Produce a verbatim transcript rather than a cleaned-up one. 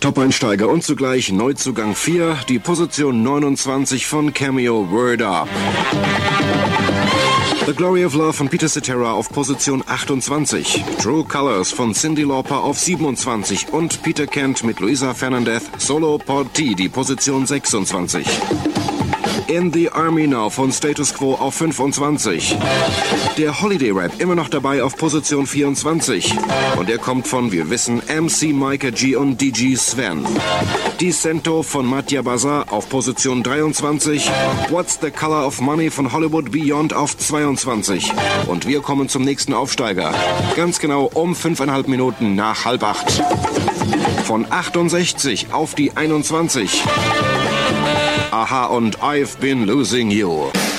Top-Einsteiger und zugleich Neuzugang vier, die Position neunundzwanzig von Cameo, Word Up. The Glory of Love von Peter Cetera auf Position achtundzwanzig. True Colors von Cyndi Lauper auf siebenundzwanzig und Peter Kent mit Luisa Fernandez Solo Part T, die Position sechsundzwanzig. In the Army Now von Status Quo auf fünfundzwanzig. Der Holiday Rap immer noch dabei auf Position vierundzwanzig. Und er kommt von, wir wissen, M C Micah G und D J Sven. Decento von Mattia Bazar auf Position dreiundzwanzig. What's the Color of Money von Hollywood Beyond auf zweiundzwanzig. Und wir kommen zum nächsten Aufsteiger. Ganz genau um fünfeinhalb Minuten nach halb acht. Von achtundsechzig auf die einundzwanzig. Aha und I've Been Losing You.